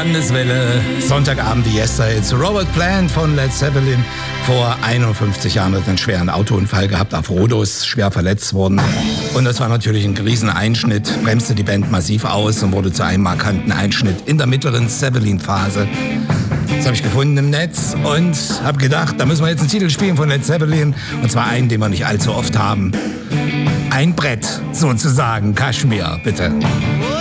Landeswelle, Sonntagabend die Yesterdays. Robert Plant von Led Zeppelin, vor 51 Jahren hat einen schweren Autounfall gehabt, auf Rhodos, schwer verletzt worden. Und das war natürlich ein Rieseneinschnitt, bremste die Band massiv aus und wurde zu einem markanten Einschnitt in der mittleren Zeppelin-Phase. Das habe ich gefunden im Netz und habe gedacht, da müssen wir jetzt einen Titel spielen von Led Zeppelin. Und zwar einen, den wir nicht allzu oft haben. Ein Brett, sozusagen. Kaschmir, bitte.